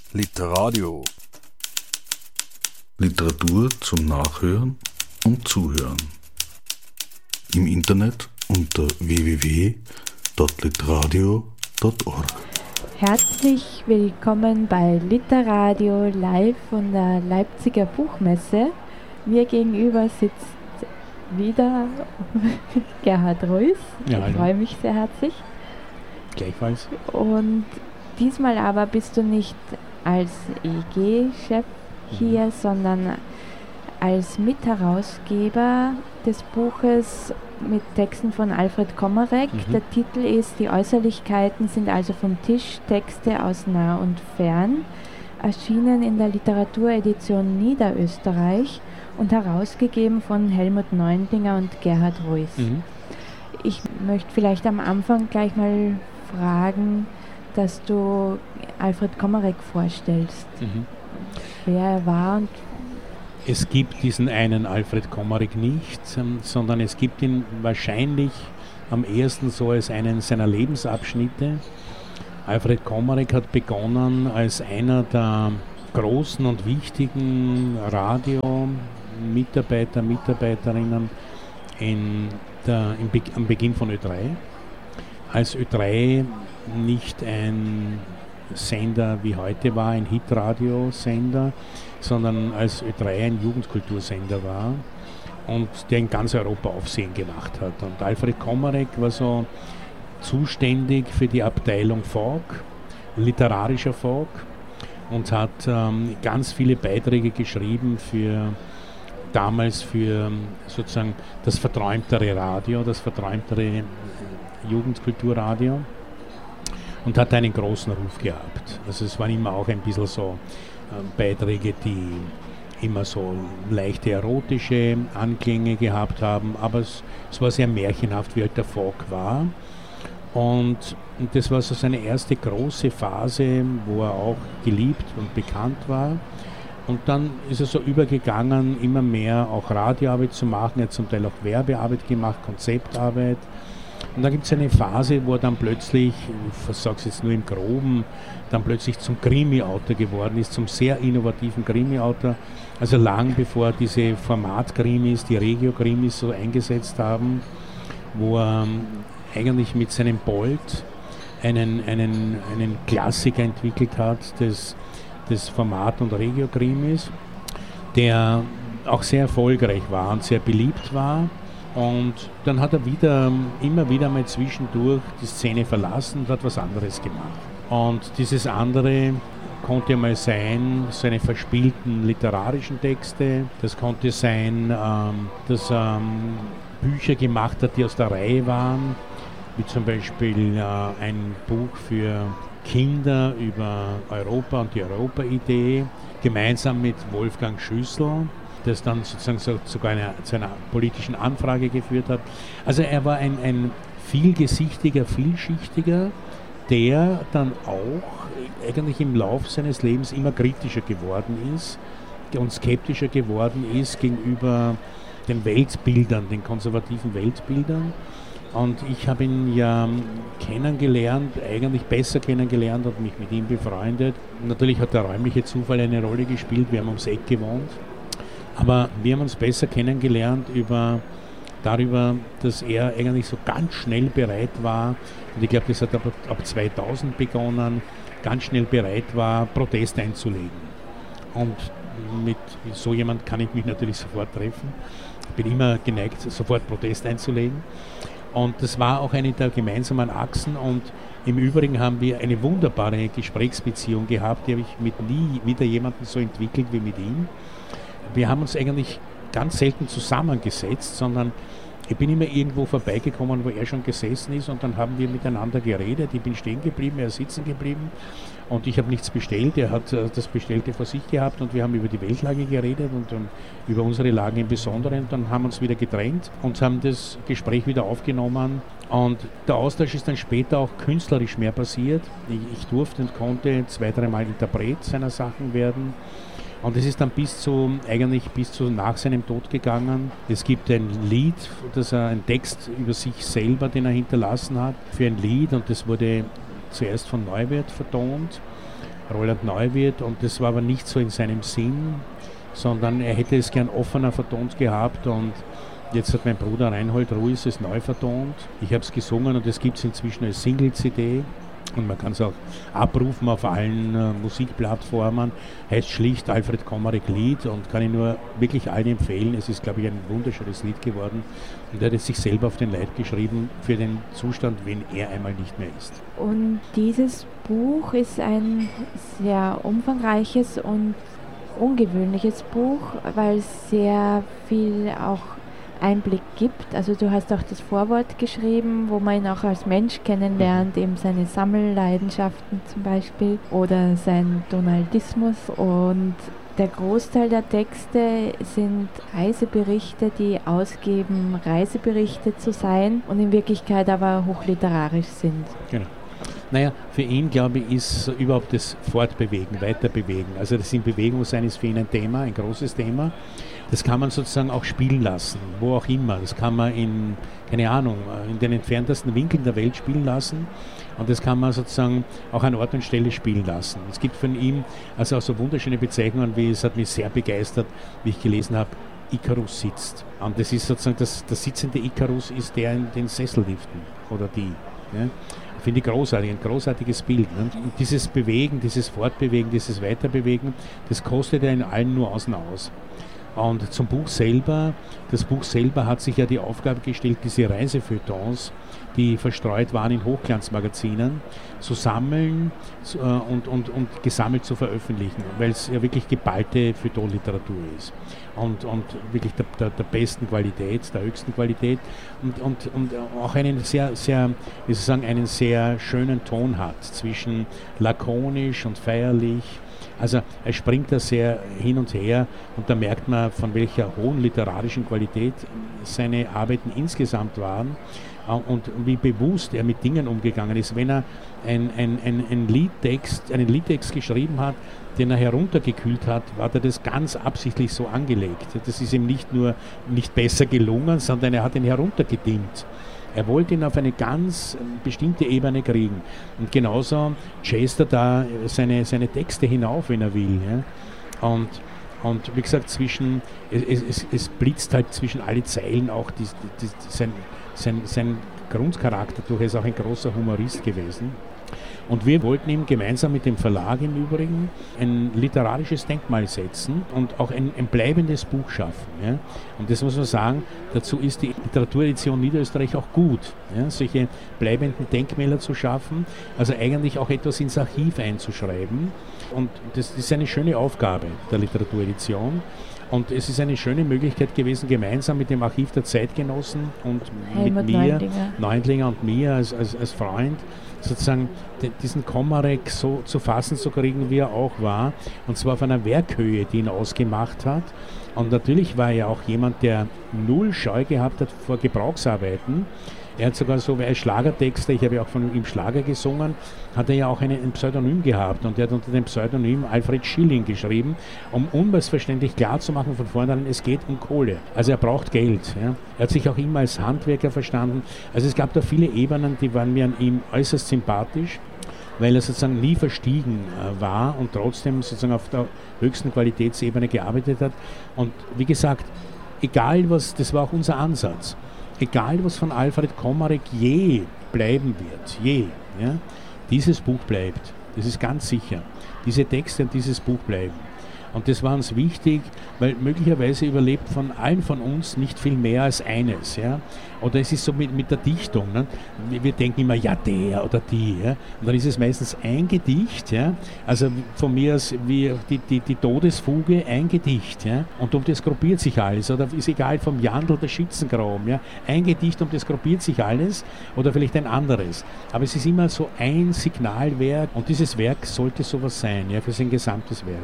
Literadio. Literatur zum Nachhören und Zuhören. Im Internet unter www.literadio.org. Herzlich willkommen bei Literadio live von der Leipziger Buchmesse. Mir gegenüber sitzt wieder Gerhard Reuss. Ja, ich freue mich sehr herzlich. Gleichfalls. Und diesmal aber bist du nicht als EG-Chef hier, sondern als Mitherausgeber des Buches mit Texten von Alfred Komarek. Der Titel ist Die Äußerlichkeiten sind also vom Tisch, Texte aus nah und fern, erschienen in der Literaturedition Niederösterreich und herausgegeben von Helmut Neundinger und Gerhard Reuss. Ich möchte vielleicht am Anfang gleich mal fragen, dass du Alfred Komarek vorstellst. Wer er war und es gibt diesen einen Alfred Komarek nicht, sondern es gibt ihn wahrscheinlich am ehesten so als einen seiner Lebensabschnitte. Alfred Komarek hat begonnen als einer der großen und wichtigen Radiomitarbeiter, Mitarbeiterinnen am Beginn von Ö3. Als Ö3 nicht ein Sender wie heute war, ein Hitradiosender, sondern als Ö3 ein Jugendkultursender war und der in ganz Europa Aufsehen gemacht hat. Und Alfred Komarek war so zuständig für die Abteilung Folk, literarischer Folk, und hat ganz viele Beiträge geschrieben damals für sozusagen das verträumtere Radio, das verträumtere Jugendkulturradio, und hat einen großen Ruf gehabt. Also es waren immer auch ein bisschen so Beiträge, die immer so leichte erotische Anklänge gehabt haben, aber es war sehr märchenhaft, wie halt der Folk war. Und das war so seine erste große Phase, wo er auch geliebt und bekannt war. Und dann ist er so übergegangen, immer mehr auch Radioarbeit zu machen. Er hat zum Teil auch Werbearbeit gemacht, Konzeptarbeit. Und dann gibt es eine Phase, wo er dann plötzlich, ich sage es jetzt nur im Groben, dann plötzlich zum Krimi-Autor geworden ist, zum sehr innovativen Krimi-Autor. Also lang bevor diese Format-Krimis, die Regio-Krimis so eingesetzt haben, wo er eigentlich mit seinem Bold einen Klassiker entwickelt hat, des Format- und Regio-Krimis, der auch sehr erfolgreich war und sehr beliebt war. Und dann hat er immer wieder mal zwischendurch die Szene verlassen und hat was anderes gemacht. Und dieses andere konnte mal sein, seine verspielten literarischen Texte. Das konnte sein, dass er Bücher gemacht hat, die aus der Reihe waren, wie zum Beispiel ein Buch für Kinder über Europa und die Europa-Idee, gemeinsam mit Wolfgang Schüssel, das dann sozusagen sogar zu einer politischen Anfrage geführt hat. Also er war ein vielschichtiger, der dann auch eigentlich im Lauf seines Lebens immer kritischer geworden ist und skeptischer geworden ist gegenüber den Weltbildern, den konservativen Weltbildern. Und ich habe ihn ja eigentlich besser kennengelernt und mich mit ihm befreundet. Natürlich hat der räumliche Zufall eine Rolle gespielt, wir haben ums Eck gewohnt. Aber wir haben uns besser kennengelernt darüber, dass er eigentlich so ganz schnell bereit war, und ich glaube, das hat ab 2000 begonnen, ganz schnell bereit war, Protest einzulegen. Und mit so jemand kann ich mich natürlich sofort treffen. Ich bin immer geneigt, sofort Protest einzulegen. Und das war auch eine der gemeinsamen Achsen, und im Übrigen haben wir eine wunderbare Gesprächsbeziehung gehabt, die habe ich mit nie wieder jemandem so entwickelt wie mit ihm. Wir haben uns eigentlich ganz selten zusammengesetzt, sondern ich bin immer irgendwo vorbeigekommen, wo er schon gesessen ist, und dann haben wir miteinander geredet. Ich bin stehen geblieben, er ist sitzen geblieben, und ich habe nichts bestellt. Er hat das Bestellte vor sich gehabt, und wir haben über die Weltlage geredet und dann über unsere Lage im Besonderen. Dann haben wir uns wieder getrennt und haben das Gespräch wieder aufgenommen, und der Austausch ist dann später auch künstlerisch mehr passiert. Ich durfte und konnte 2-3 Mal Interpret seiner Sachen werden. Und es ist dann bis zu nach seinem Tod gegangen. Es gibt ein Lied, ein Text über sich selber, den er hinterlassen hat, für ein Lied, und das wurde zuerst von Neuwirth vertont. Roland Neuwirth, und das war aber nicht so in seinem Sinn, sondern er hätte es gern offener vertont gehabt, und jetzt hat mein Bruder Reinhold Ruiz es neu vertont. Ich habe es gesungen und es gibt es inzwischen als Single-CD. Und man kann es auch abrufen auf allen Musikplattformen. Heißt schlicht Alfred Komarek Lied und kann ich nur wirklich allen empfehlen. Es ist, glaube ich, ein wunderschönes Lied geworden. Und er hat es sich selber auf den Leib geschrieben für den Zustand, wenn er einmal nicht mehr ist. Und dieses Buch ist ein sehr umfangreiches und ungewöhnliches Buch, weil es sehr viel auch Einblick gibt. Also du hast auch das Vorwort geschrieben, wo man ihn auch als Mensch kennenlernt, eben seine Sammelleidenschaften zum Beispiel oder sein Donaldismus. Und der Großteil der Texte sind Reiseberichte, die ausgeben, Reiseberichte zu sein und in Wirklichkeit aber hochliterarisch sind. Genau. Naja, für ihn, glaube ich, ist überhaupt das Fortbewegen, Weiterbewegen. Also das in Bewegung sein ist für ihn ein Thema, ein großes Thema. Das kann man sozusagen auch spielen lassen, wo auch immer. Das kann man in, keine Ahnung, in den entferntesten Winkeln der Welt spielen lassen. Und das kann man sozusagen auch an Ort und Stelle spielen lassen. Es gibt von ihm also auch so wunderschöne Bezeichnungen, wie es hat mich sehr begeistert, wie ich gelesen habe, Icarus sitzt. Und das ist sozusagen, der sitzende Icarus ist der in den Sesselliften oder die. Ja. Finde ich großartig, ein großartiges Bild. Ne? Dieses Bewegen, dieses Fortbewegen, dieses Weiterbewegen, das kostet ja in allen Nuancen aus. Und zum Buch selber, das Buch selber hat sich ja die Aufgabe gestellt, diese Reisefeuilletons, die verstreut waren in Hochglanzmagazinen, zu sammeln und gesammelt zu veröffentlichen, weil es ja wirklich geballte Feuilletonliteratur ist. Und wirklich der besten Qualität, der höchsten Qualität und auch einen sehr, sehr, wie soll ich sagen, einen sehr schönen Ton hat zwischen lakonisch und feierlich. Also er springt da sehr hin und her und da merkt man, von welcher hohen literarischen Qualität seine Arbeiten insgesamt waren und wie bewusst er mit Dingen umgegangen ist. Wenn er einen Liedtext geschrieben hat, den er heruntergekühlt hat, war er das ganz absichtlich so angelegt. Das ist ihm nicht besser gelungen, sondern er hat ihn heruntergedimmt. Er wollte ihn auf eine ganz bestimmte Ebene kriegen. Und genauso chast er da seine Texte hinauf, wenn er will. Ja? Und wie gesagt, es blitzt halt zwischen alle Zeilen auch sein Grundcharakter durch. Er ist auch ein großer Humorist gewesen. Und wir wollten ihm gemeinsam mit dem Verlag im Übrigen ein literarisches Denkmal setzen und auch ein bleibendes Buch schaffen. Ja? Und das muss man sagen, dazu ist die Literaturedition Niederösterreich auch gut, ja? Solche bleibenden Denkmäler zu schaffen, also eigentlich auch etwas ins Archiv einzuschreiben. Und das ist eine schöne Aufgabe der Literaturedition. Und es ist eine schöne Möglichkeit gewesen, gemeinsam mit dem Archiv der Zeitgenossen und Helmut mit mir, Neundlinger und mir als Freund, sozusagen diesen Komarek so zu fassen zu kriegen, wie er auch war, und zwar auf einer Werkhöhe, die ihn ausgemacht hat. Und natürlich war er auch jemand, der null Scheu gehabt hat vor Gebrauchsarbeiten. Er hat sogar so wie ein Schlagertexter, ich habe ja auch von ihm Schlager gesungen, hat er ja auch ein Pseudonym gehabt und er hat unter dem Pseudonym Alfred Schilling geschrieben, um unmissverständlich klarzumachen von vornherein, es geht um Kohle. Also er braucht Geld. Ja. Er hat sich auch immer als Handwerker verstanden. Also es gab da viele Ebenen, die waren mir an ihm äußerst sympathisch, weil er sozusagen nie verstiegen war und trotzdem sozusagen auf der höchsten Qualitätsebene gearbeitet hat. Und wie gesagt, egal was, das war auch unser Ansatz, egal was von Alfred Komarek je bleiben wird, ja, dieses Buch bleibt, das ist ganz sicher. Diese Texte und dieses Buch bleiben. Und das war uns wichtig, weil möglicherweise überlebt von allen von uns nicht viel mehr als eines. Ja? Oder es ist so mit der Dichtung. Ne? Wir denken immer, ja, der oder die. Ja? Und dann ist es meistens ein Gedicht. Ja? Also von mir aus wie die Todesfuge, ein Gedicht. Ja? Und um das gruppiert sich alles. Oder ist egal vom Jandl oder Schützengraben. Ja? Ein Gedicht, um das gruppiert sich alles. Oder vielleicht ein anderes. Aber es ist immer so ein Signalwerk. Und dieses Werk sollte sowas sein, ja, für sein gesamtes Werk.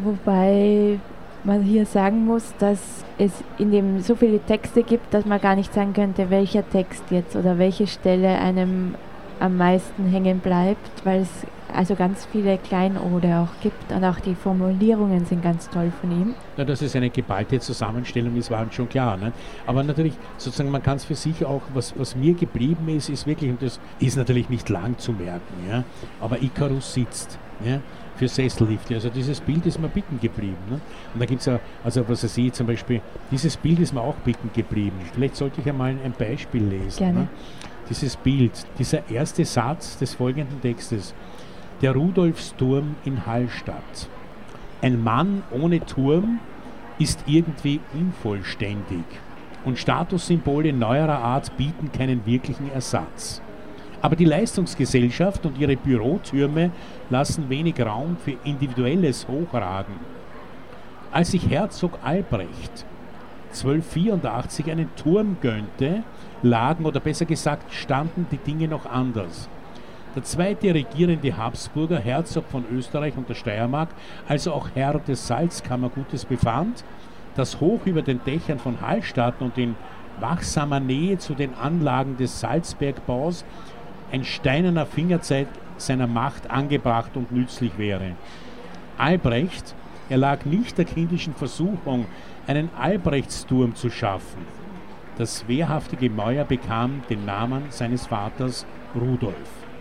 Wobei man hier sagen muss, dass es in dem so viele Texte gibt, dass man gar nicht sagen könnte, welcher Text jetzt oder welche Stelle einem am meisten hängen bleibt, weil es also ganz viele Kleinode auch gibt und auch die Formulierungen sind ganz toll von ihm. Ja, dass es eine geballte Zusammenstellung ist, war uns schon klar. Ne? Aber natürlich, sozusagen, man kann es für sich auch, was mir geblieben ist wirklich, und das ist natürlich nicht lang zu merken, ja? Aber Ikarus sitzt, ja? Für Sessellifte. Also dieses Bild ist mir bitten geblieben. Ne? Und da gibt es ja, also was ich sehe, zum Beispiel, dieses Bild ist mir auch bitten geblieben. Vielleicht sollte ich einmal ein Beispiel lesen. Gerne. Ne? Dieses Bild, dieser erste Satz des folgenden Textes. Der Rudolfsturm in Hallstatt. Ein Mann ohne Turm ist irgendwie unvollständig und Statussymbole neuerer Art bieten keinen wirklichen Ersatz. Aber die Leistungsgesellschaft und ihre Bürotürme lassen wenig Raum für individuelles Hochragen. Als sich Herzog Albrecht 1284 einen Turm gönnte, lagen, oder besser gesagt, standen die Dinge noch anders. Der zweite regierende Habsburger, Herzog von Österreich und der Steiermark, also auch Herr des Salzkammergutes, befand, dass hoch über den Dächern von Hallstatt und in wachsamer Nähe zu den Anlagen des Salzbergbaus ein steinerner Fingerzeig seiner Macht angebracht und nützlich wäre. Albrecht erlag nicht der kindischen Versuchung, einen Albrechtsturm zu schaffen. Das wehrhafte Gemäuer bekam den Namen seines Vaters Rudolf.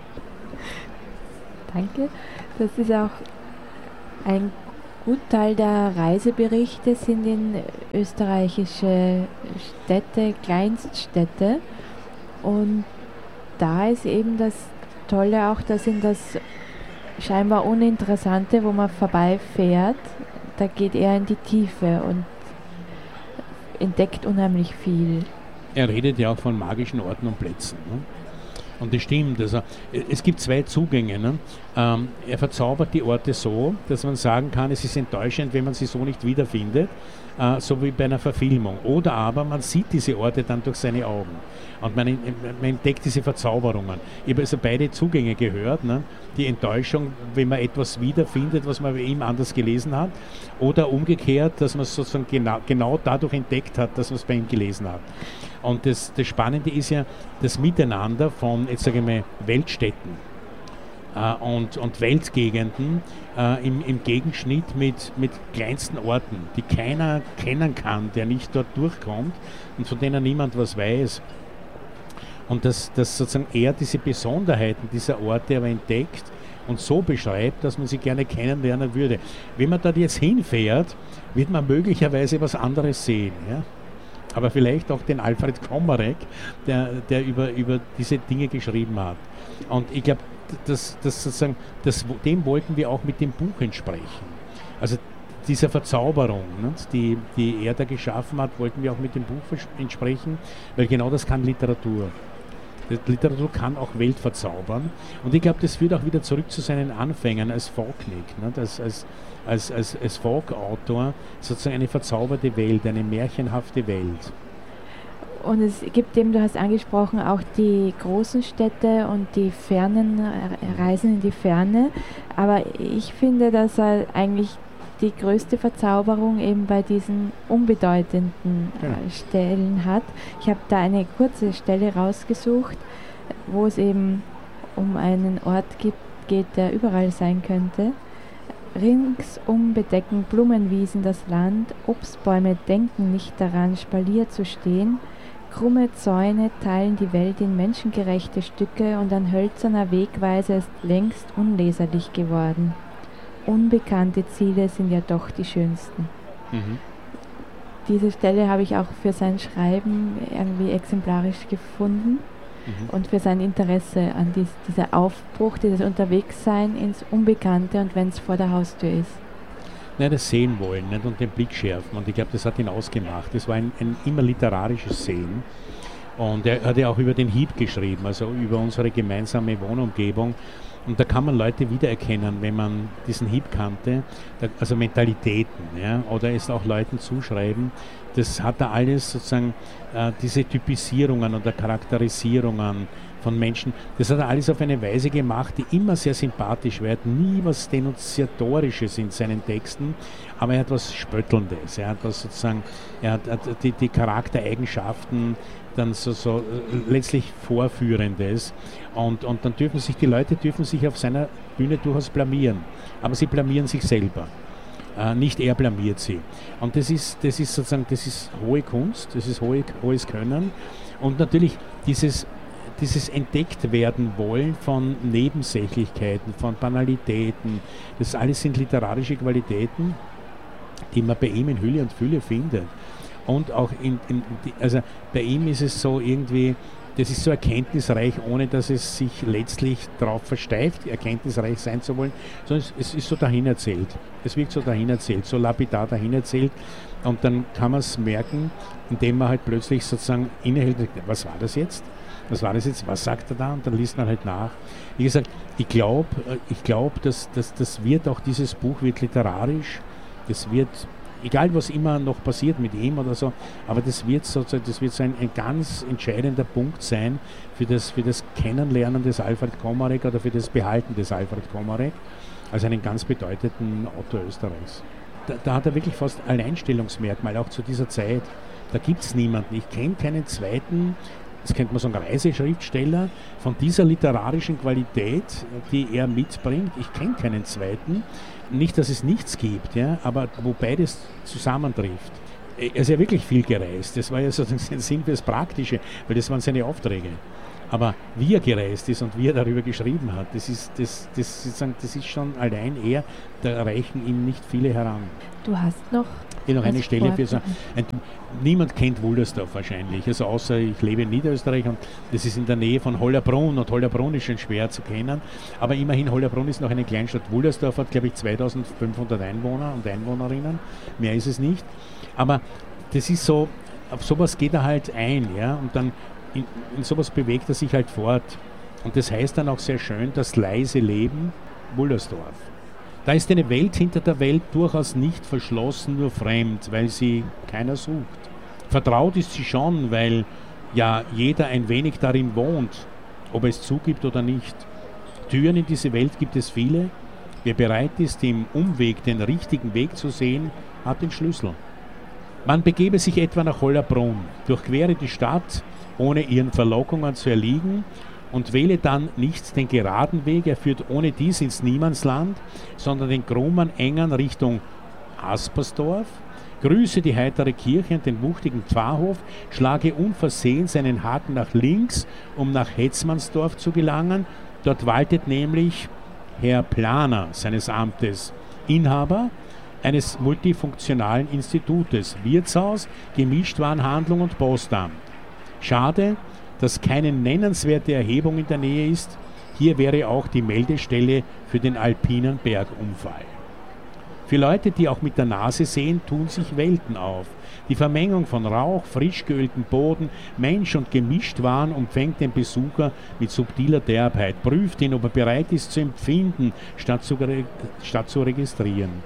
Danke. Das ist auch ein Gutteil der Reiseberichte sind in österreichische Städte, Kleinststädte. Und da ist eben das Tolle auch, dass in das scheinbar Uninteressante, wo man vorbeifährt, da geht er in die Tiefe und entdeckt unheimlich viel. Er redet ja auch von magischen Orten und Plätzen. Ne? Und das stimmt. Also, es gibt zwei Zugänge. Ne? Er verzaubert die Orte so, dass man sagen kann, es ist enttäuschend, wenn man sie so nicht wiederfindet, so wie bei einer Verfilmung. Oder aber man sieht diese Orte dann durch seine Augen. Und man entdeckt diese Verzauberungen. Ich habe also beide Zugänge gehört. Ne? Die Enttäuschung, wenn man etwas wiederfindet, was man bei ihm anders gelesen hat. Oder umgekehrt, dass man es sozusagen genau dadurch entdeckt hat, dass man es bei ihm gelesen hat. Und das Spannende ist ja das Miteinander von, jetzt sage ich mal, Weltstädten und Weltgegenden im Gegenschnitt mit kleinsten Orten, die keiner kennen kann, der nicht dort durchkommt und von denen niemand was weiß. Und dass sozusagen er diese Besonderheiten dieser Orte aber entdeckt und so beschreibt, dass man sie gerne kennenlernen würde. Wenn man dort jetzt hinfährt, wird man möglicherweise was anderes sehen. Ja? Aber vielleicht auch den Alfred Komarek, der über diese Dinge geschrieben hat. Und ich glaube, dem wollten wir auch mit dem Buch entsprechen. Also dieser Verzauberung, ne, die er da geschaffen hat, wollten wir auch mit dem Buch entsprechen, weil genau das kann Literatur. Literatur kann auch Welt verzaubern. Und ich glaube, das führt auch wieder zurück zu seinen Anfängen als Folknik, ne, als Folkautor, sozusagen eine verzauberte Welt, eine märchenhafte Welt. Und es gibt eben, du hast angesprochen, auch die großen Städte und die fernen Reisen in die Ferne. Aber ich finde, dass er eigentlich die größte Verzauberung eben bei diesen unbedeutenden Stellen hat. Ich habe da eine kurze Stelle rausgesucht, wo es eben um einen Ort geht, der überall sein könnte. Ringsum bedecken Blumenwiesen das Land, Obstbäume denken nicht daran, spalier zu stehen. Krumme Zäune teilen die Welt in menschengerechte Stücke und ein hölzerner Wegweiser ist längst unleserlich geworden. Unbekannte Ziele sind ja doch die schönsten. Mhm. Diese Stelle habe ich auch für sein Schreiben irgendwie exemplarisch gefunden und für sein Interesse an dieser Aufbruch, dieses Unterwegssein ins Unbekannte und wenn es vor der Haustür ist. Nein, das Sehen wollen, nicht? Und den Blick schärfen. Und ich glaube, das hat ihn ausgemacht. Das war ein immer literarisches Sehen. Und er hat ja auch über den Hieb geschrieben, also über unsere gemeinsame Wohnumgebung. Und da kann man Leute wiedererkennen, wenn man diesen Hieb kannte, also Mentalitäten, ja, oder es auch Leuten zuschreiben. Das hat da alles sozusagen diese Typisierungen oder Charakterisierungen von Menschen. Das hat er alles auf eine Weise gemacht, die immer sehr sympathisch war. Er hat nie was Denunziatorisches in seinen Texten, aber er hat was Spöttelndes. Er hat was sozusagen, er hat die Charaktereigenschaften dann so letztlich Vorführendes. Und dann dürfen sich die Leute auf seiner Bühne durchaus blamieren. Aber sie blamieren sich selber. Nicht er blamiert sie. Und das ist sozusagen, das ist hohe Kunst, das ist hohes Können. Und natürlich dieses entdeckt werden wollen von Nebensächlichkeiten, von Banalitäten, das alles sind literarische Qualitäten, die man bei ihm in Hülle und Fülle findet. Und auch also bei ihm ist es so irgendwie, das ist so erkenntnisreich, ohne dass es sich letztlich darauf versteift, erkenntnisreich sein zu wollen, sondern es ist so dahinerzählt. Es wirkt so dahinerzählt, so lapidar dahinerzählt. Und dann kann man es merken, indem man halt plötzlich sozusagen innehält, was war das jetzt? Was war das jetzt? Was sagt er da? Und dann liest man halt nach. Wie gesagt, ich glaube, dass das wird auch, dieses Buch wird literarisch, das wird, egal was immer noch passiert mit ihm oder so, aber das wird so ein ganz entscheidender Punkt sein für das Kennenlernen des Alfred Komarek oder für das Behalten des Alfred Komarek als einen ganz bedeutenden Autor Österreichs. Da hat er wirklich fast Alleinstellungsmerkmal, auch zu dieser Zeit. Da gibt es niemanden. Ich kenne keinen zweiten, das könnte man sagen, Reiseschriftsteller von dieser literarischen Qualität, die er mitbringt. Ich kenne keinen zweiten. Nicht, dass es nichts gibt, ja, aber wo beides zusammentrifft. Er ist ja wirklich viel gereist. Das war ja so ein Sinn für das Praktische, weil das waren seine Aufträge. Aber wie er gereist ist und wie er darüber geschrieben hat, das ist schon allein er, da reichen ihm nicht viele heran. Du hast noch eine Stelle für so niemand kennt Wullersdorf wahrscheinlich, also außer ich lebe in Niederösterreich und das ist in der Nähe von Hollabrunn und Hollabrunn ist schon schwer zu kennen, aber immerhin Hollabrunn ist noch eine Kleinstadt. Wullersdorf hat, glaube ich, 2500 Einwohner und Einwohnerinnen, mehr ist es nicht, aber das ist so, auf sowas geht er halt ein, ja, und dann in sowas bewegt er sich halt fort und das heißt dann auch sehr schön, das leise Leben Wullersdorf. Da ist eine Welt hinter der Welt durchaus nicht verschlossen, nur fremd, weil sie keiner sucht. Vertraut ist sie schon, weil ja jeder ein wenig darin wohnt, ob er es zugibt oder nicht. Türen in diese Welt gibt es viele. Wer bereit ist, im Umweg den richtigen Weg zu sehen, hat den Schlüssel. Man begebe sich etwa nach Hollabrunn, durchquere die Stadt, ohne ihren Verlockungen zu erliegen, und wähle dann nicht den geraden Weg, er führt ohne dies ins Niemandsland, sondern den krummen Engern Richtung Aspersdorf, grüße die heitere Kirche und den wuchtigen Pfarrhof, schlage unversehens einen Haken nach links, um nach Hetzmannsdorf zu gelangen. Dort waltet nämlich Herr Planer seines Amtes, Inhaber eines multifunktionalen Institutes, Wirtshaus, Gemischtwarenhandlung und Postamt. Schade, dass keine nennenswerte Erhebung in der Nähe ist. Hier wäre auch die Meldestelle für den alpinen Bergunfall. Für Leute, die auch mit der Nase sehen, tun sich Welten auf. Die Vermengung von Rauch, frisch geöltem Boden, Mensch und Gemischtwaren umfängt den Besucher mit subtiler Derbheit, prüft ihn, ob er bereit ist zu empfinden, statt zu registrieren.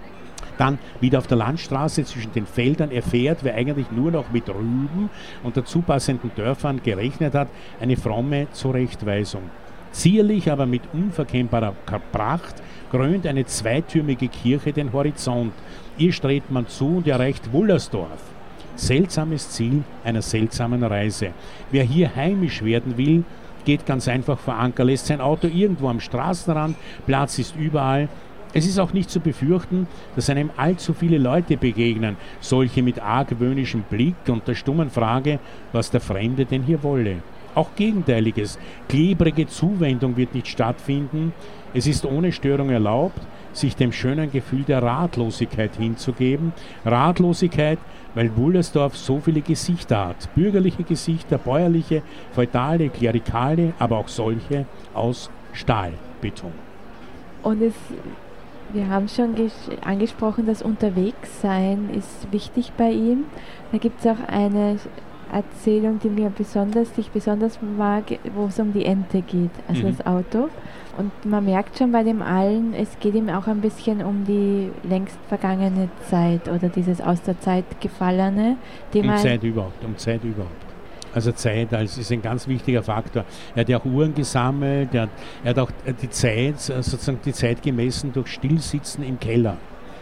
Dann wieder auf der Landstraße zwischen den Feldern erfährt, wer eigentlich nur noch mit Rüben und dazu passenden Dörfern gerechnet hat, eine fromme Zurechtweisung. Zierlich, aber mit unverkennbarer Pracht krönt eine zweitürmige Kirche den Horizont. Ihr strebt man zu und erreicht Wullersdorf. Seltsames Ziel einer seltsamen Reise. Wer hier heimisch werden will, geht ganz einfach vor Anker, lässt sein Auto irgendwo am Straßenrand, Platz ist überall. Es ist auch nicht zu befürchten, dass einem allzu viele Leute begegnen, solche mit argwöhnischem Blick und der stummen Frage, was der Fremde denn hier wolle. Auch Gegenteiliges, klebrige Zuwendung wird nicht stattfinden. Es ist ohne Störung erlaubt, sich dem schönen Gefühl der Ratlosigkeit hinzugeben. Ratlosigkeit, weil Wullersdorf so viele Gesichter hat. Bürgerliche Gesichter, bäuerliche, feudale, klerikale, aber auch solche aus Stahlbeton. Und wir haben schon angesprochen, das Unterwegssein ist wichtig bei ihm. Da gibt es auch eine Erzählung, die ich besonders mag, wo es um die Ente geht, also das Auto. Und man merkt schon bei dem allen, es geht ihm auch ein bisschen um die längst vergangene Zeit oder dieses aus der Zeit gefallene. Um Zeit überhaupt. Also Zeit ist ein ganz wichtiger Faktor. Er hat ja auch Uhren gesammelt, er hat auch die Zeit, sozusagen die Zeit gemessen durch Stillsitzen im Keller.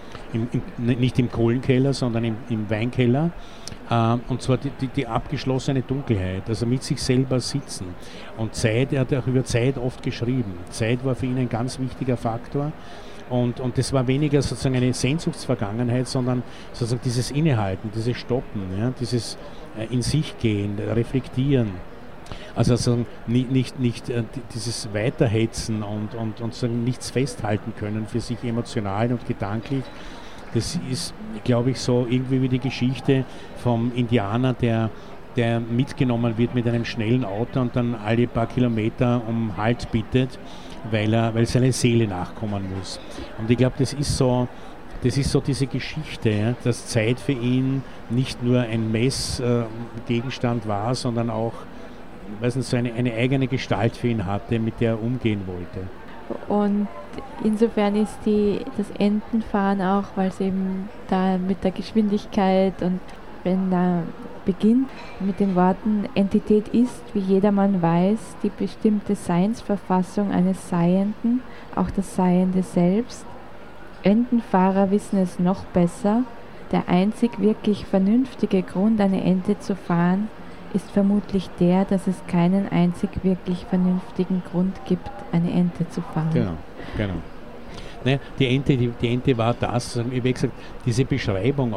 Nicht im Kohlenkeller, sondern im Weinkeller. Und zwar die abgeschlossene Dunkelheit, also mit sich selber sitzen. Und Zeit, er hat auch über Zeit oft geschrieben. Zeit war für ihn ein ganz wichtiger Faktor. Und das war weniger sozusagen eine Sehnsuchtsvergangenheit, sondern sozusagen dieses Innehalten, dieses Stoppen, ja, dieses in sich gehen, reflektieren. Also sozusagen nicht dieses Weiterhetzen und sozusagen nichts festhalten können für sich emotional und gedanklich. Das ist, glaube ich, so irgendwie wie die Geschichte vom Indianer, der mitgenommen wird mit einem schnellen Auto und dann alle paar Kilometer um Halt bittet, weil seine Seele nachkommen muss. Und ich glaube, das ist so diese Geschichte, ja, dass Zeit für ihn nicht nur ein Messgegenstand war, sondern auch so eine eigene Gestalt für ihn hatte, mit der er umgehen wollte. Und insofern ist das Entenfahren auch, weil es eben da mit der Geschwindigkeit und wenn da beginnt mit den Worten, Entität ist, wie jedermann weiß, die bestimmte Seinsverfassung eines Seienden, auch das Seiende selbst. Entenfahrer wissen es noch besser, der einzig wirklich vernünftige Grund, eine Ente zu fahren, ist vermutlich der, dass es keinen einzig wirklich vernünftigen Grund gibt, eine Ente zu fahren. Genau. Naja, die Ente war das, wie gesagt, diese Beschreibung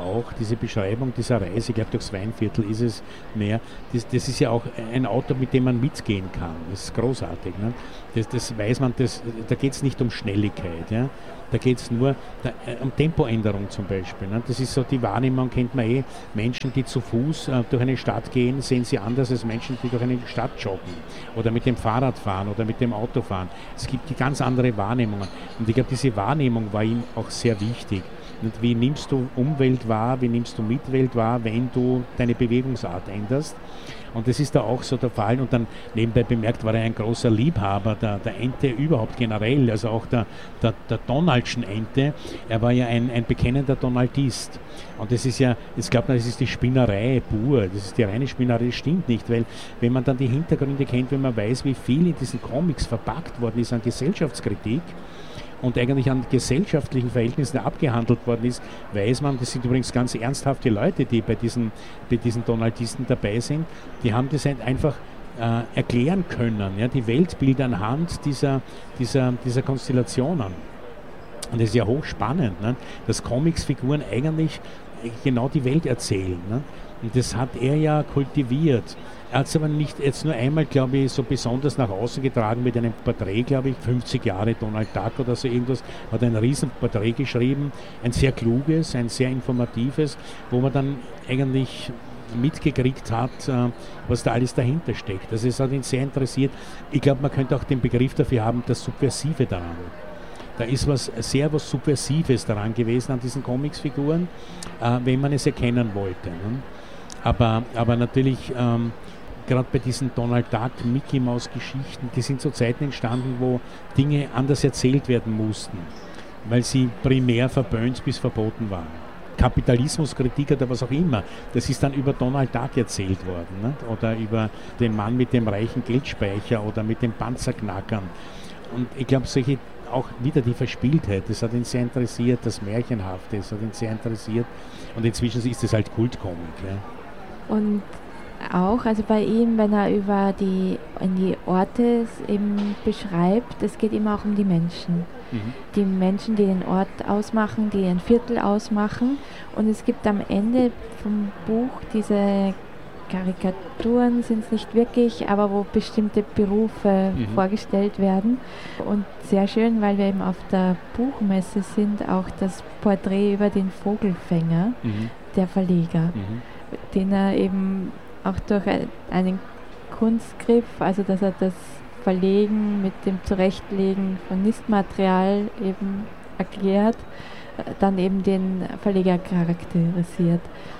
dieser Reise, ich glaube durchs Weinviertel ist es mehr, das ist ja auch ein Auto, mit dem man mitgehen kann, das ist großartig. Ne? Das weiß man, da geht es nicht um Schnelligkeit, ja? Da geht es nur um Tempoänderung zum Beispiel. Ne? Das ist so die Wahrnehmung, kennt man Menschen, die zu Fuß durch eine Stadt gehen, sehen sie anders als Menschen, die durch eine Stadt joggen oder mit dem Fahrrad fahren oder mit dem Auto fahren. Es gibt die ganz andere Wahrnehmungen. Und ich glaube, diese Wahrnehmung war ihm auch sehr wichtig. Und wie nimmst du Umwelt wahr, wie nimmst du Mitwelt wahr, wenn du deine Bewegungsart änderst? Und das ist da auch so der Fall. Und dann nebenbei bemerkt, war er ein großer Liebhaber der Ente überhaupt generell, also auch der Donaldschen Ente. Er war ja ein bekennender Donaldist. Und das ist ja, jetzt glaubt man, das ist die Spinnerei pur, das ist die reine Spinnerei, das stimmt nicht, weil wenn man dann die Hintergründe kennt, wenn man weiß, wie viel in diesen Comics verpackt worden ist an Gesellschaftskritik, und eigentlich an gesellschaftlichen Verhältnissen abgehandelt worden ist, weiß man, das sind übrigens ganz ernsthafte Leute, die bei diesen Donaldisten dabei sind, die haben das einfach erklären können, ja, die Weltbilder anhand dieser Konstellationen. Und das ist ja hochspannend, ne, dass Comicsfiguren eigentlich genau die Welt erzählen. Ne? Und das hat er ja kultiviert. Er hat es aber nicht jetzt nur einmal, glaube ich, so besonders nach außen getragen mit einem Porträt, glaube ich, 50 Jahre Donald Duck oder so irgendwas, hat ein Riesenporträt geschrieben, ein sehr kluges, ein sehr informatives, wo man dann eigentlich mitgekriegt hat, was da alles dahinter steckt. Also es hat ihn sehr interessiert. Ich glaube, man könnte auch den Begriff dafür haben, das Subversive daran. Da ist was Subversives daran gewesen an diesen Comicsfiguren, wenn man es erkennen wollte. Ne? Aber natürlich, gerade bei diesen Donald Duck, Mickey Maus Geschichten, die sind zu Zeiten entstanden, wo Dinge anders erzählt werden mussten, weil sie primär verböhnt bis verboten waren. Kapitalismuskritik oder was auch immer, das ist dann über Donald Duck erzählt worden, ne? Oder über den Mann mit dem reichen Geldspeicher oder mit den Panzerknackern. Und ich glaube, solche auch wieder die Verspieltheit, das hat ihn sehr interessiert, das Märchenhafte, das hat ihn sehr interessiert und inzwischen ist es halt Kultcomic. Ja. Und auch, also bei ihm, wenn er in die Orte eben beschreibt, es geht immer auch um die Menschen. Die Menschen, die den Ort ausmachen, die ein Viertel ausmachen. Und es gibt am Ende vom Buch diese Karikaturen, sind es nicht wirklich, aber wo bestimmte Berufe vorgestellt werden. Und sehr schön, weil wir eben auf der Buchmesse sind, auch das Porträt über den Vogelfänger, der Verleger, den er eben auch durch einen Kunstgriff, also dass er das Verlegen mit dem Zurechtlegen von Nistmaterial eben erklärt, dann eben den Verleger charakterisiert.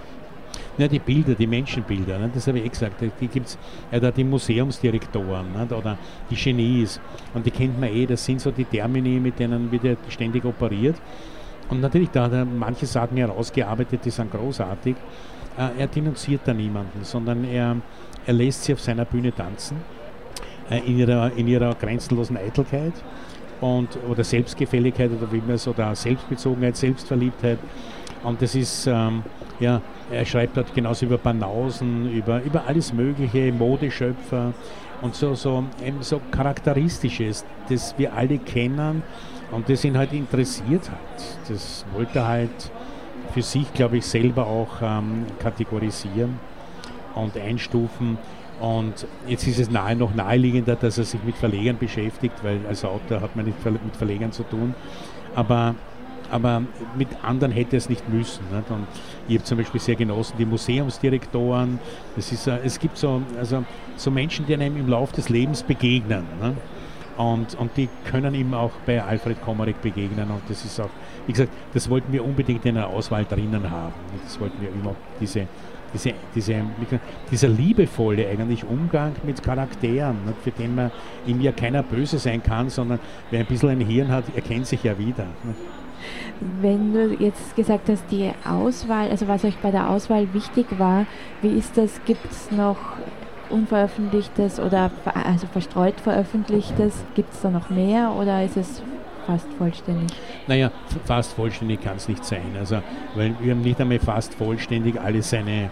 Ja, die Bilder, die Menschenbilder, ne, das habe ich gesagt, die gibt es, da die Museumsdirektoren, ne, oder die Genies, und die kennt man das sind so die Termini, mit denen wird ständig operiert. Und natürlich, da hat er manche Sachen herausgearbeitet, die sind großartig. Er denunziert da niemanden, sondern er er lässt sie auf seiner Bühne tanzen, in ihrer grenzenlosen Eitelkeit oder Selbstgefälligkeit oder wie man es, oder Selbstbezogenheit, Selbstverliebtheit. Und das ist, er schreibt dort genauso über Banausen, über alles Mögliche, Modeschöpfer und so Charakteristisches, das wir alle kennen und das ihn halt interessiert hat. Das wollte er halt für sich, glaube ich, selber auch kategorisieren und einstufen. Und jetzt ist es noch naheliegender, dass er sich mit Verlegern beschäftigt, weil als Autor hat man nicht mit Verlegern zu tun. Aber mit anderen hätte es nicht müssen. Nicht? Und ich habe zum Beispiel sehr genossen die Museumsdirektoren. Es gibt so Menschen, die einem im Laufe des Lebens begegnen. Ne? Und die können ihm auch bei Alfred Komarek begegnen. Und das ist auch, wie gesagt, das wollten wir unbedingt in einer Auswahl drinnen haben. Das wollten wir immer, dieser liebevolle eigentlich Umgang mit Charakteren, nicht? Für den man ihm ja keiner böse sein kann, sondern wer ein bisschen ein Hirn hat, erkennt sich ja wieder. Nicht? Wenn du jetzt gesagt hast, die Auswahl, also was euch bei der Auswahl wichtig war, wie ist das? Gibt es noch Unveröffentlichtes oder also verstreut Veröffentlichtes? Gibt es da noch mehr oder ist es fast vollständig? Naja, fast vollständig kann es nicht sein. Also, weil wir haben nicht einmal fast vollständig alle seine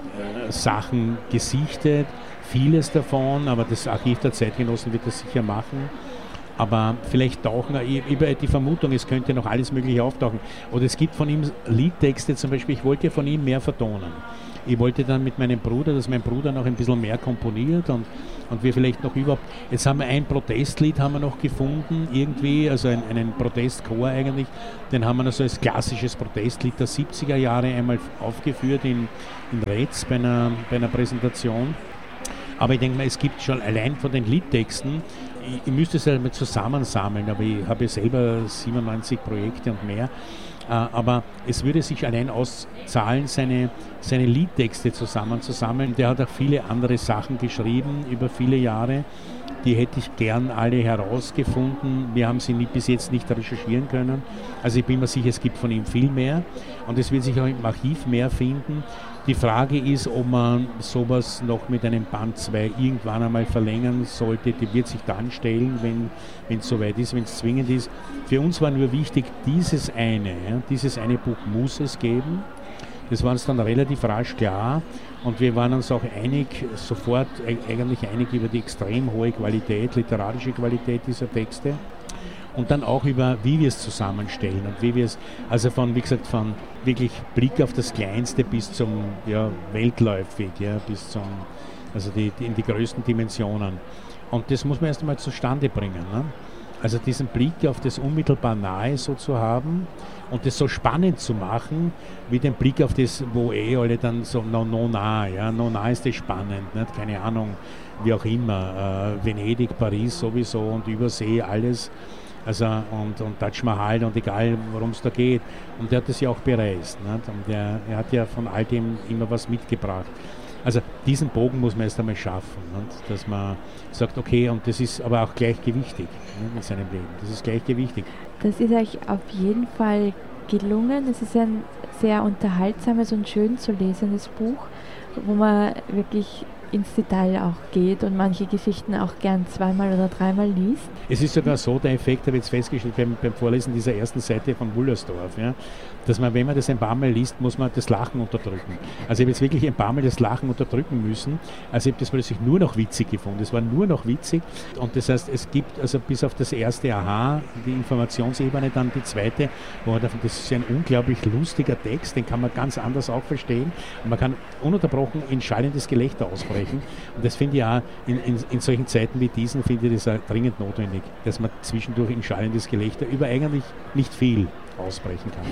Sachen gesichtet. Vieles davon, aber das Archiv der Zeitgenossen wird das sicher machen. Aber vielleicht tauchen über die Vermutung, es könnte noch alles Mögliche auftauchen. Oder es gibt von ihm Liedtexte zum Beispiel, ich wollte von ihm mehr vertonen. Ich wollte dann mit meinem Bruder, dass mein Bruder noch ein bisschen mehr komponiert und wir vielleicht noch überhaupt, jetzt haben wir ein Protestlied haben wir noch gefunden, irgendwie, also einen Protestchor eigentlich, den haben wir also als klassisches Protestlied der 70er Jahre einmal aufgeführt in Retz bei einer Präsentation. Aber ich denke mal, es gibt schon allein von den Liedtexten, ich müsste es ja mal zusammensammeln, aber ich habe ja selber 97 Projekte und mehr. Aber es würde sich allein auszahlen, seine Liedtexte zusammenzusammeln. Der hat auch viele andere Sachen geschrieben über viele Jahre. Die hätte ich gern alle herausgefunden. Wir haben sie bis jetzt nicht recherchieren können. Also ich bin mir sicher, es gibt von ihm viel mehr. Und es wird sich auch im Archiv mehr finden. Die Frage ist, ob man sowas noch mit einem Band 2 irgendwann einmal verlängern sollte. Die wird sich dann stellen, wenn es soweit ist, wenn es zwingend ist. Für uns war nur wichtig, dieses eine Buch muss es geben. Das war uns dann relativ rasch klar und wir waren uns auch sofort eigentlich einig über die extrem hohe Qualität, literarische Qualität dieser Texte und dann auch über, wie wir es zusammenstellen und wie wir es, also von wirklich Blick auf das Kleinste bis zum weltläufig, bis zum, also in die größten Dimensionen. Und das muss man erst einmal zustande bringen. Ne? Also diesen Blick auf das unmittelbar Nahe so zu haben und das so spannend zu machen, wie den Blick auf das, wo alle dann so nah ist das spannend, nicht? Keine Ahnung, wie auch immer, Venedig, Paris sowieso und Übersee, alles, also und Taj Mahal und egal, worum es da geht. Und der hat das ja auch bereist, nicht? Und er hat ja von all dem immer was mitgebracht. Also diesen Bogen muss man erst einmal schaffen, nicht? Dass man sagt, okay, und das ist aber auch gleichgewichtig, nicht? In seinem Leben. Das ist gleichgewichtig. Das ist euch auf jeden Fall gelungen. Es ist ein sehr unterhaltsames und schön zu lesendes Buch, wo man wirklich ins Detail auch geht und manche Geschichten auch gern zweimal oder dreimal liest. Es ist sogar so, der Effekt habe ich jetzt festgestellt beim Vorlesen dieser ersten Seite von Wullersdorf, dass man, wenn man das ein paar Mal liest, muss man das Lachen unterdrücken. Also ich habe jetzt wirklich ein paar Mal das Lachen unterdrücken müssen. Also ich habe das plötzlich nur noch witzig gefunden. Es war nur noch witzig und das heißt, es gibt also bis auf das erste Aha, die Informationsebene, dann die zweite, das ist ein unglaublich lustiger Text, den kann man ganz anders auch verstehen und man kann ununterbrochen in schallendes Gelächter ausbrechen. Und das finde ich auch in solchen Zeiten wie diesen, finde ich das auch dringend notwendig, dass man zwischendurch in schallendes Gelächter über eigentlich nicht viel ausbrechen kann.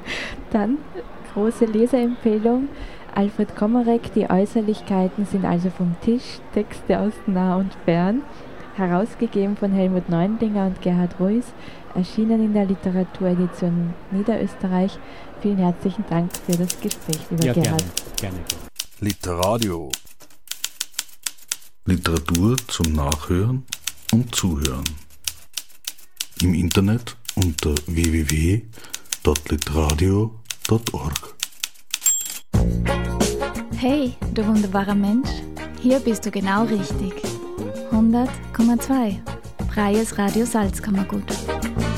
Dann große Leserempfehlung. Alfred Komarek, die Äußerlichkeiten sind also vom Tisch, Texte aus nah und fern, herausgegeben von Helmut Neundlinger und Gerhard Ruiz, erschienen in der Literaturedition Niederösterreich. Vielen herzlichen Dank für das Gespräch, lieber Gerhard. Gerne. Literadio. Literatur zum Nachhören und Zuhören. Im Internet unter www.literadio.org. Hey, du wunderbarer Mensch, Hier bist du genau richtig. 100,2. Freies Radio Salzkammergut.